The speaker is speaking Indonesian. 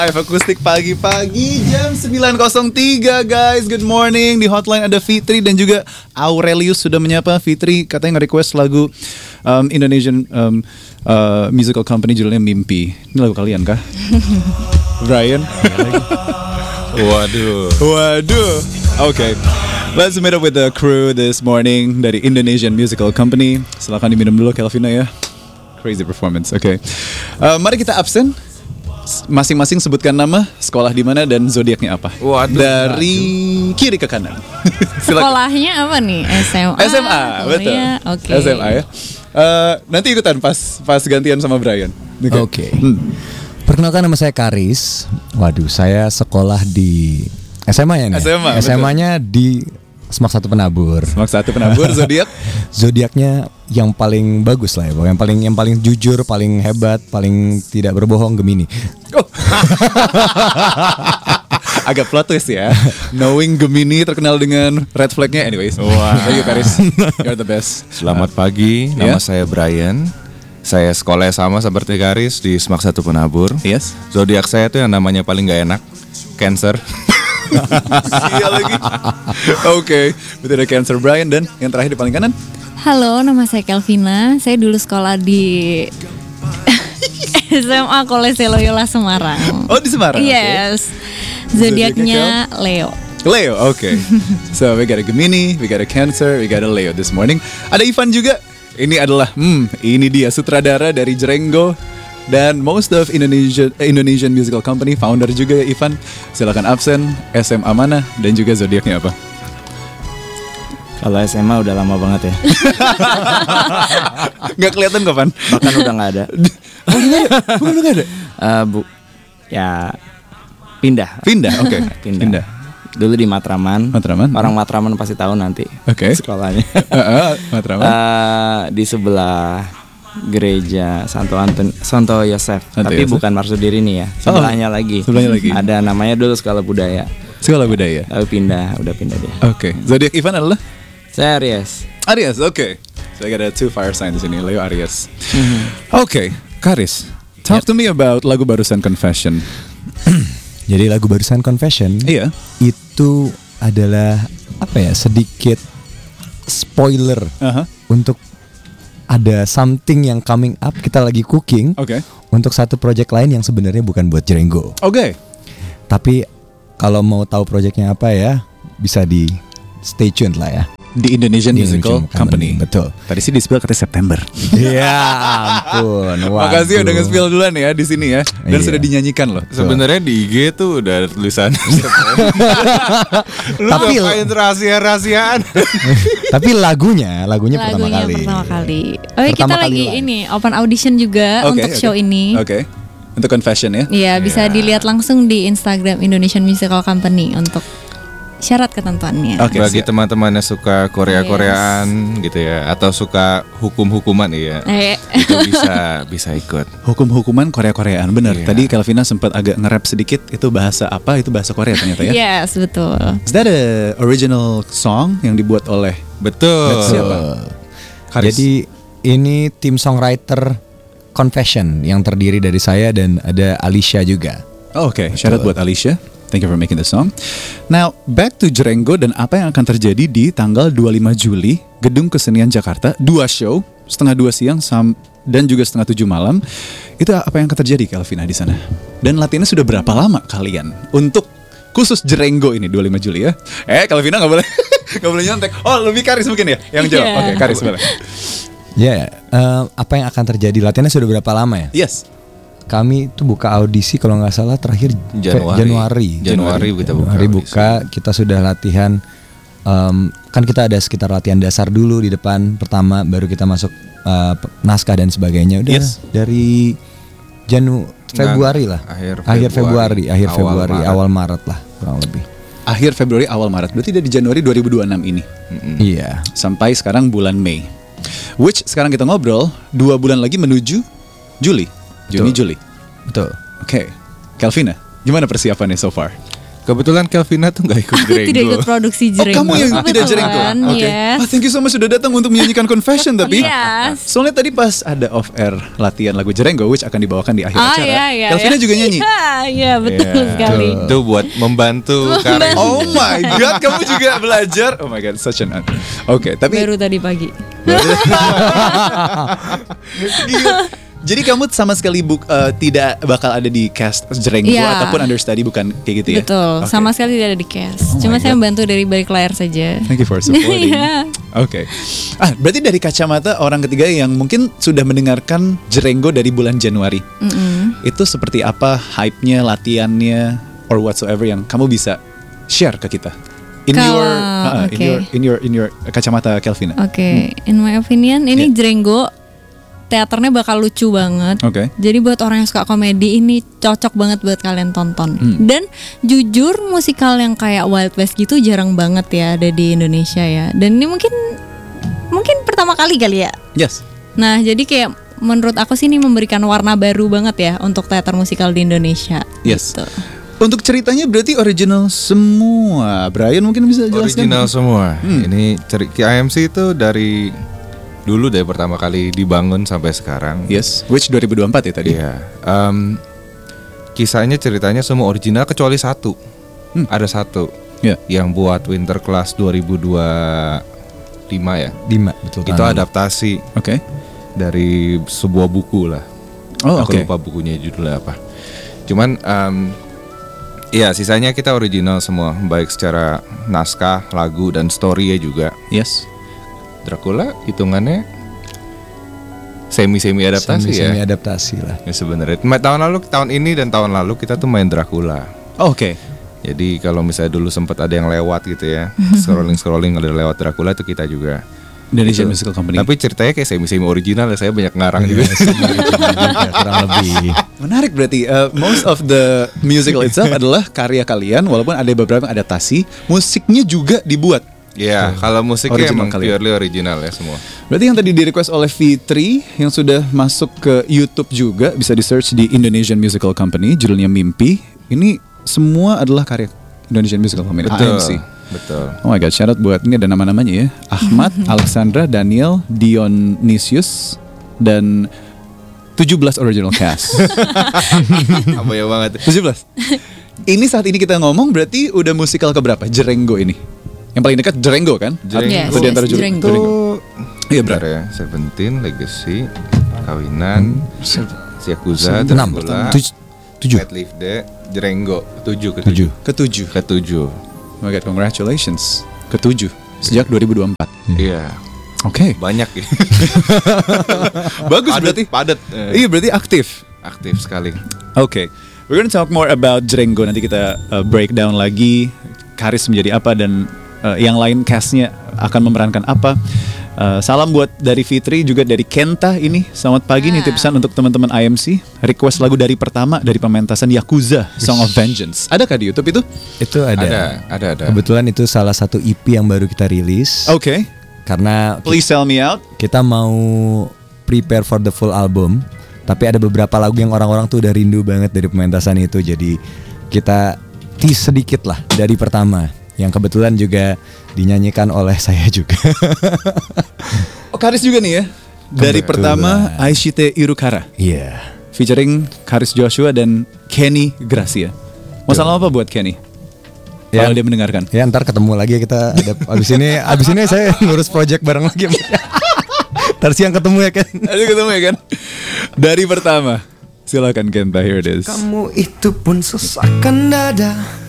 Live akustik pagi-pagi jam 9.03 guys. Good morning. Di hotline ada Fitri dan juga Aurelius sudah menyapa. Fitri katanya nge-request lagu Indonesian musical company judulnya Mimpi. Ini lagu kalian kah? Brian? Waduh. Okay. Let's meet up with the crew this morning dari Indonesian musical company. Silakan diminum dulu Kelvina ya. Crazy performance. Okay. Mari kita absen. Masing-masing sebutkan nama, sekolah di mana dan zodiaknya apa. Waduh. Dari kiri ke kanan. Sekolahnya apa nih? SMA. SMA, betul. Oke. SMA ya. Nanti ikutan pas gantian sama Brian. Oke. Perkenalkan, nama saya Karis. Waduh, saya sekolah di SMA ya nih. SMA-nya di Semak 1 Penabur. Semak 1 Penabur. Zodiak? Zodiaknya yang paling bagus lah ya, yang paling jujur, paling hebat, paling tidak berbohong, Gemini. Oh. Agak plot twist ya. Knowing Gemini terkenal dengan red flag-nya. Anyways. Thank you Karis. You're the best. Selamat pagi, nama saya Brian. Saya sekolah sama seperti Karis di Semak 1 Penabur. Yes. Zodiak saya tuh yang namanya paling gak enak, Cancer. Iya lagi. Oke. Betul, ada Cancer Brian. Dan yang terakhir di paling kanan. Halo, nama saya Kelvina. Saya dulu sekolah di SMA Kolese Loyola Semarang. Oh, di Semarang. Yes. Zodiaknya Leo. Leo, okay. So we got a Gemini, we got a Cancer, we got a Leo this morning. Ada Ivan juga. Ini adalah, ini dia sutradara dari Jrenggo dan most of Indonesian musical company, founder juga ya Ivan. Silakan absen, SMA mana dan juga zodiaknya apa? Kalau SMA udah lama banget ya. Nggak kelihatan kapan? Bahkan udah nggak ada. Bukan nggak ada. Ya pindah. Oke. Pindah. Dulu di Matraman. Orang Matraman pasti tahu nanti. Oke. Sekolahnya. Matraman. Di sebelah gereja Santo Yosef. Tapi Yosef. bukan Marsudiri nih ya. Sebelahnya lagi. Ada namanya dulu Sekolah Budaya. Sekolah Budaya. Tapi udah pindah dia. Oke. Zodiak Ivan adalah? Saya Aries. Aries, oke. So I got two fire signs di sini, Leo, Aries. Oke, Karis, talk to me about lagu barusan Confession. Jadi lagu barusan Confession, Iya. itu adalah sedikit spoiler untuk ada something yang coming up, kita lagi cooking. Oke. Untuk satu project lain yang sebenarnya bukan buat Jrenggo. Oke. Tapi kalau mau tahu projectnya apa ya, bisa di stay tuned lah ya. Di Indonesian Musical Company. Betul. Tadi sih di-spill katanya September. Ya ampun. Makasih udah nge-spill duluan ya di sini ya. Dan sudah dinyanyikan loh. Sebenarnya di IG tuh udah ada tulisan. Lu Tapi ngapain rahasiaan? Tapi lagunya pertama kali. Oh, kita Pertama kali lagi live. ini open audition juga untuk show ini. Oke. Untuk Confession ya. Iya, bisa dilihat langsung di Instagram Indonesian Musical Company untuk syarat ketentuannya. Oke. Bagi teman-teman yang suka Korea-Koreaan gitu ya, atau suka hukum-hukuman ya, itu bisa ikut. Hukum-hukuman Korea-Koreaan, benar. Iya. Tadi Kelvina sempat agak nge-rap sedikit. Itu bahasa apa? Itu bahasa Korea ternyata ya. Yes, betul. Is that a original song yang dibuat oleh Betul. siapa? Karis. Jadi ini tim songwriter Confession yang terdiri dari saya dan ada Alicia juga. Oh, oke. Syarat buat Alicia. Thank you for making the song. Now, back to Jrenggo dan apa yang akan terjadi di tanggal 25 Juli, Gedung Kesenian Jakarta, 2 show, 1:30 siang dan juga 6:30 malam. Itu apa yang akan terjadi, Kelvina, di sana? Dan latihannya sudah berapa lama kalian untuk khusus Jrenggo ini 25 Juli ya? Kelvina nggak boleh nggak boleh nyontek. Oh, lebih Karis mungkin ya yang jawab. Yeah. Oke, Karis boleh. Ya, apa yang akan terjadi? Latihannya sudah berapa lama ya? Yes. Kami tuh buka audisi kalau nggak salah terakhir Januari kita buka. Kita sudah latihan. Kan kita ada sekitar latihan dasar dulu di depan pertama, baru kita masuk naskah dan sebagainya. Udah dari Februari lah. Akhir Februari, awal Maret lah kurang lebih. Akhir Februari, awal Maret. Berarti dari Januari 2026 ini. Iya. Sampai sekarang bulan Mei. Which sekarang kita ngobrol 2 bulan lagi menuju Juli. Juni, Juli. Betul. Oke. Kelvina, gimana persiapannya so far? Kebetulan Kelvina tuh nggak ikut Jrenggo. Tidak ikut produksi Jrenggo. Kamu yang tidak Jrenggo? Oke. Yes. Thank you so much sudah datang untuk menyanyikan Confession tapi. Yes. Soalnya tadi pas ada off air latihan lagu Jrenggo which akan dibawakan di akhir acara. Iya, Kelvina juga nyanyi. Iya, betul sekali. Itu buat membantu Karin. Oh my god, kamu juga belajar. Oh my god, such an Oke, tapi Baru tadi pagi. Gila. Jadi kamu sama sekali tidak bakal ada di cast Jrenggo Iya. ataupun understudy bukan kayak gitu ya? Betul, Oke. sama sekali tidak ada di cast. Oh Cuma my saya God. membantu dari balik layar saja. Thank you for supporting. Iya. Oke. Berarti dari kacamata orang ketiga yang mungkin sudah mendengarkan Jrenggo dari bulan Januari. Itu seperti apa hype-nya, latihannya, or whatsoever yang kamu bisa share ke kita? In your kacamata Kelvina. Oke, in my opinion ini Jrenggo teaternya bakal lucu banget. Oke. Jadi buat orang yang suka komedi ini cocok banget buat kalian tonton. Dan jujur musikal yang kayak Wild West gitu jarang banget ya ada di Indonesia ya. Dan ini mungkin pertama kali ya. Yes. Nah, jadi kayak menurut aku sih ini memberikan warna baru banget ya untuk teater musikal di Indonesia. Yes. Gitu. Untuk ceritanya berarti original semua. Brian mungkin bisa jelaskan. Original semua. Ini IMC itu dari pertama kali dibangun sampai sekarang. Yes, which 2024 ya tadi. Iya. Kisahnya ceritanya semua original kecuali satu. Ada satu Ya. yang buat Winter Class 2025 ya. 5 betul. Itu adaptasi Oke. dari sebuah buku lah. Oh, Aku oke. lupa bukunya judulnya apa. Cuman iya sisanya kita original semua, baik secara naskah, lagu dan story ya juga. Yes. Dracula hitungannya semi adaptasi ya. Semi adaptasi lah. Ya sebenarnya tahun ini dan tahun lalu kita tuh main Dracula. Oh, oke. Jadi kalau misalnya dulu sempat ada yang lewat gitu ya, scrolling ada lewat Dracula itu kita juga. Indonesian Gitu. Musical Company. Tapi ceritanya kayak semi original ya, saya banyak ngarang juga. Kurang lebih. Menarik berarti most of the musical itself adalah karya kalian walaupun ada beberapa yang adaptasi, musiknya juga dibuat. Iya, kalau musiknya Original emang kali ya? purely original ya semua. Berarti yang tadi di request oleh Fitri yang sudah masuk ke YouTube juga bisa di search di Indonesian Musical Company judulnya Mimpi. Ini semua adalah karya Indonesian Musical Company AMC. Betul. Oh my god, shout out buat ini ada nama-namanya ya. Ahmad, Alexandra, Daniel, Dionysius dan 17 original cast. Apa ya banget. 17. Ini saat ini kita ngomong berarti udah musikal keberapa? Jrenggo ini. Yang paling dekat Jrenggo kan? Jrenggo. Atau di antara Jrenggo. Itu Iya, bentar Bra. ya, Seventeen, Legacy, Kawinan, Yakuza, 6 Dracula, 7. Mad Live Day, Jrenggo, 7 Ketujuh. Ketujuh. Oh my god, congratulations. Ketujuh. Sejak 2024. Iya. Oke. Banyak ya. Bagus berarti. Padat. Iya berarti aktif. Aktif sekali. Oke. We're gonna talk more about Jrenggo. Nanti kita breakdown lagi Karis menjadi apa dan yang lain castnya akan memerankan apa. Salam buat dari Fitri juga dari Kenta ini. Selamat pagi nih tipsan untuk teman-teman IMC. Request lagu dari pertama dari pementasan Yakuza Song of Vengeance. Adakah di YouTube itu? Itu ada. Ada. Kebetulan itu salah satu EP yang baru kita rilis. Oke. Karena Please tell me out. kita mau prepare for the full album. Tapi ada beberapa lagu yang orang-orang tuh udah rindu banget dari pementasan itu. Jadi kita tease sedikit lah dari pertama. Yang kebetulan juga dinyanyikan oleh saya juga. Oh, Karis juga nih ya. Dari Kebetulan. pertama Aishite Irukara Iya. featuring Karis Joshua dan Kenny Gracia. Mau salam apa buat Kenny? Ya. Kalau dia mendengarkan. Ya ntar ketemu lagi ya kita ada abis ini saya ngurus project bareng lagi. Ntar siang ketemu ya kan. Aduh ketemu ya kan. Dari pertama. Silakan Kenta, here it is. Kamu itu pun sesakkan dada